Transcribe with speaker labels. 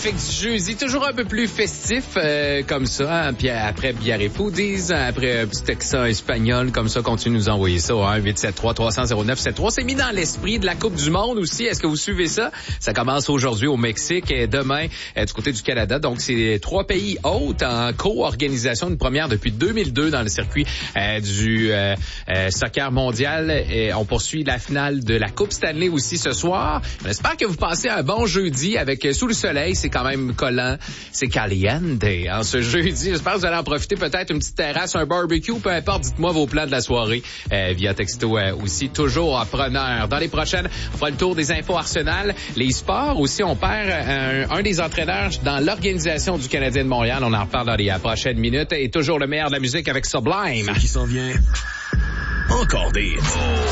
Speaker 1: trafic du jeudi, toujours un peu plus festif comme ça. Hein? Puis après bière et foodies, après un petit texan espagnol comme ça, continue de nous envoyer ça au 1-873-300-0973. C'est mis dans l'esprit de la Coupe du Monde aussi. Est-ce que vous suivez ça? Ça commence aujourd'hui au Mexique et demain du côté du Canada. Donc, c'est 3 pays hôtes en co-organisation, une première depuis 2002 dans le circuit du soccer mondial. Et on poursuit la finale de la Coupe Stanley aussi ce soir. J'espère que vous passez un bon jeudi avec sous le soleil. C'est quand même collant. C'est caliente hein, ce jeudi. J'espère que vous allez en profiter. Peut-être une petite terrasse, un barbecue, peu importe. Dites-moi vos plans de la soirée via texto aussi. Toujours en preneur. Dans les prochaines, on fera le tour des infos Arsenal. Les sports aussi, on perd un des entraîneurs dans l'organisation du Canadien de Montréal. On en reparle dans les prochaines minutes. Et toujours le meilleur de la musique avec Sublime.
Speaker 2: Ce qui s'en vient, encore des